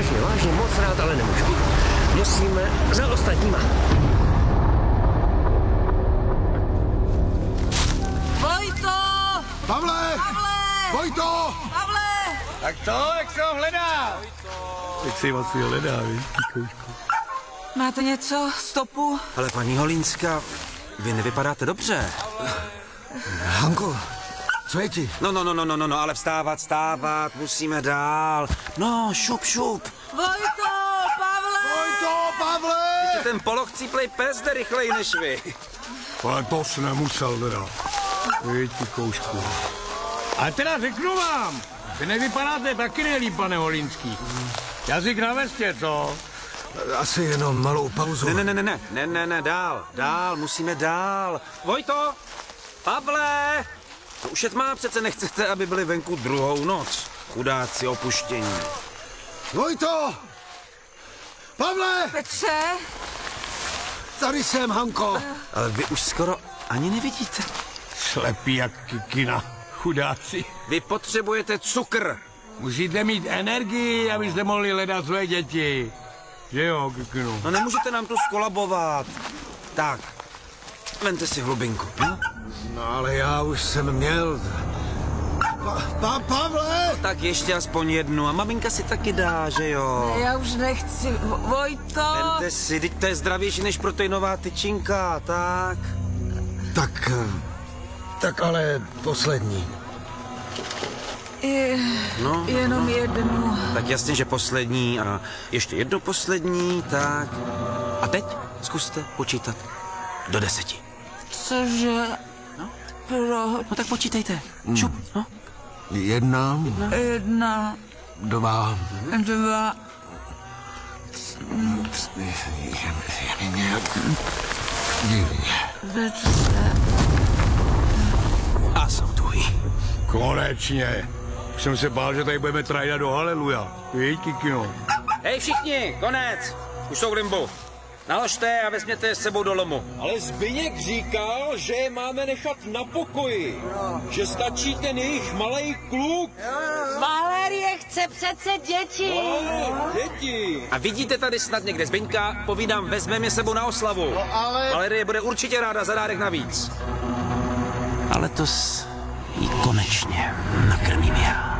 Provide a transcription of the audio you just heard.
vážně, moc rád, ale nemůžu. Musíme za ostatníma. Vojto! Pavle! Vojto! Pavle! Tak to, jak se ho hledá? Jak se vlastně hledá, víš, koušku. Máte něco? Stopu? Ale paní Holínská, vy nevypadáte dobře. Hanko, co je ti? No, ale vstávat, musíme dál. No, šup. Vojto! Pavle! Vojto, Pavle! Ten polochcíplej pes jde rychleji než vy. Ale to jsi nemusel teda. Víte, koušku. Ale teda řeknu vám, že nevypadáte taky nejlíp, pane Holínský. Jazyk na vestě, co? Asi jenom malou pauzu. Ne, dál, musíme dál. Vojto, Pavle, to už je tmá, přece nechcete, aby byli venku druhou noc. Chudáci opuštění. Vojto! Pavle! Petře? Tady jsem, Hanko. Ale vy už skoro ani nevidíte. Slepý jak kikina. Chudáci. Vy potřebujete cukr. Musíte mít energii, abyste mohli hledat své děti. Že jo, kikinu? No nemůžete nám tu skolabovat. Tak, vemte si hlubinku, no? No ale já už jsem měl. Pavle! Tak ještě aspoň jednu a maminka si taky dá, že jo? Já už nechci. Vojto! Vemte si, teď to je zdravější než proteinová tyčinka, tak? Tak ale poslední. Jenom jednu. Tak jasně, že poslední a ještě jedno poslední, tak. A teď zkuste počítat do 10. Cože? No? Pro... Tak počítejte. Šup, no. 1, 2, 2. Je mi nějak divně. A jsou tují. Konečně. Už jsem se bál, že tady budeme trajdat do haleluja. Víš, kikino. Hej všichni, konec. Už jsou v limbu. Naložte a vezměte je s sebou do lomu. Ale Zbyněk říkal, že je máme nechat na pokoji. Že stačí ten jejich malej kluk. Valerie chce přece děti. Děti. A vidíte tady snad někde Zbyňka, povídám, vezmeme je sebou na oslavu. No, ale... Valerie bude určitě ráda za dárek navíc. A letos jí konečně nakrmím já.